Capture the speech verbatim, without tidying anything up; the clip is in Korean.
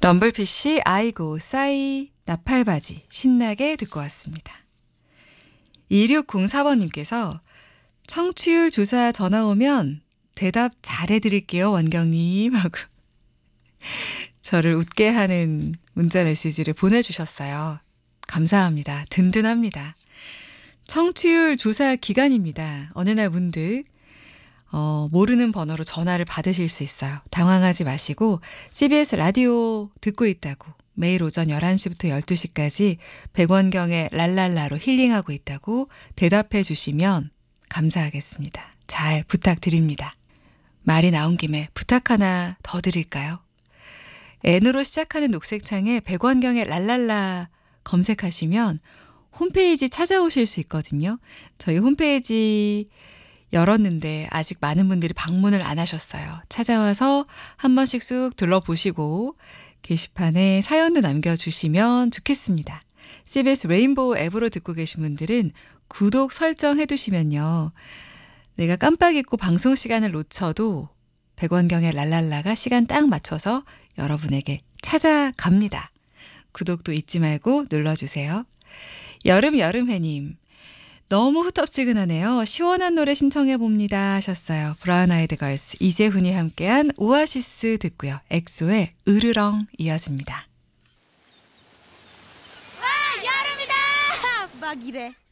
럼블피쉬 아이고 싸이 나팔바지 신나게 듣고 왔습니다. 이육공사 번님께서 청취율 조사 전화 오면 대답 잘해드릴게요 원경님 하고 저를 웃게 하는 문자 메시지를 보내주셨어요. 감사합니다. 든든합니다. 청취율 조사 기간입니다. 어느 날 문득 어, 모르는 번호로 전화를 받으실 수 있어요. 당황하지 마시고 씨비에스 라디오 듣고 있다고 매일 오전 열한 시부터 열두 시까지 백원경의 랄랄라로 힐링하고 있다고 대답해 주시면 감사하겠습니다. 잘 부탁드립니다. 말이 나온 김에 부탁 하나 더 드릴까요? N으로 시작하는 녹색창에 백원경의 랄랄라 검색하시면 홈페이지 찾아오실 수 있거든요. 저희 홈페이지 열었는데 아직 많은 분들이 방문을 안 하셨어요. 찾아와서 한 번씩 쑥 둘러보시고 게시판에 사연도 남겨주시면 좋겠습니다. 씨비에스 레인보우 앱으로 듣고 계신 분들은 구독 설정해 두시면요. 내가 깜빡 잊고 방송 시간을 놓쳐도 백원경의 랄랄라가 시간 딱 맞춰서 여러분에게 찾아갑니다. 구독도 잊지 말고 눌러주세요. 여름 여름해님. 너무 후텁지근하네요. 시원한 노래 신청해봅니다 하셨어요. 브라운 아이드 걸스 이재훈이 함께한 오아시스 듣고요. 엑소의 으르렁 이어집니다. 와 여름이다 막 이래.